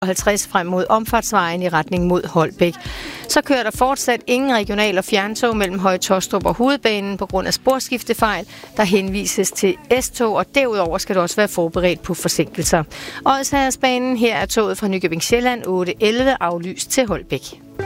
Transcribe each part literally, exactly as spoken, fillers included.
halvtreds frem mod omfartsvejen i retning mod Holbæk. Så kører der fortsat ingen regional- og fjerntog mellem Høje Taastrup og Hovedbanen på grund af sporskiftefejl, der henvises til S-tog, og derudover skal du også være forberedt på forsinkelser. Odsherredsbanen, her er toget fra Nykøbing Sjælland otte elleve aflyst til Holbæk.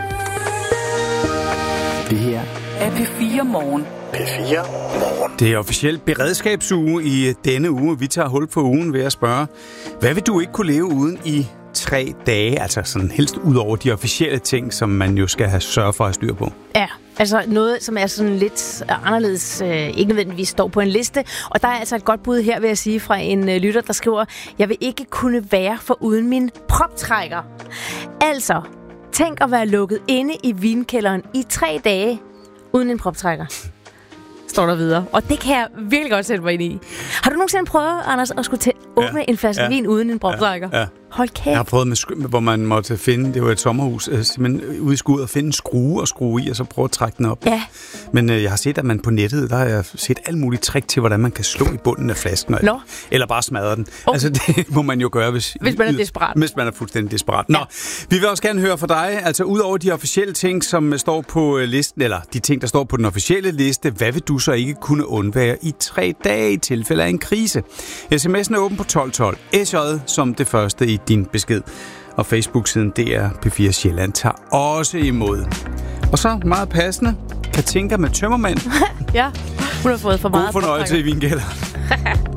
Det her er P fire Morgen. P fire Morgen. Det er officielt beredskabsuge i denne uge. Vi tager hul på ugen ved at spørge, hvad vil du ikke kunne leve uden i tre dage? Altså sådan helst ud over de officielle ting, som man jo skal have sørge for at have styr på. Ja, altså noget, som er sådan lidt anderledes, øh, ikke nødvendigvis står på en liste. Og der er altså et godt bud her, vil jeg sige, fra en øh, lytter, der skriver, jeg vil ikke kunne være foruden min proptrækker. Altså, tænk at være lukket inde i vinkælderen i tre dage uden en proptrækker. Står der videre. Og det kan jeg virkelig godt sætte mig ind i. Har du nogensinde prøvet, Anders, at skulle til åbne ja, en flaske ja, vin uden en proptrækker? Ja, ja. Hold kæft. Jeg har prøvet, med, hvor man måtte finde, det var et sommerhus, simpelthen ude i skuddet og finde en skrue og skrue i, og så prøve at trække den op. Ja. Men øh, jeg har set, at man på nettet, der har jeg set alle mulige trick til, hvordan man kan slå i bunden af flasken. Eller, eller bare smadre den. Okay. Altså, det må man jo gøre, hvis, hvis man er desperat. Hvis man er fuldstændig desperat. Nå, ja. Vi vil også gerne høre fra dig, altså ud over de officielle ting, som står på listen, eller de ting, der står på den officielle liste, hvad vil du så ikke kunne undvære i tre dage i tilfælde af en krise? sms'en er åben på tolv tolv. S J som det første i din besked. Og Facebook-siden D R P fire Sjælland tager også imod. Og så meget passende, Katinka med tømmermænd. Ja, hun har fået for meget. God fornøjelse i vinkælderen.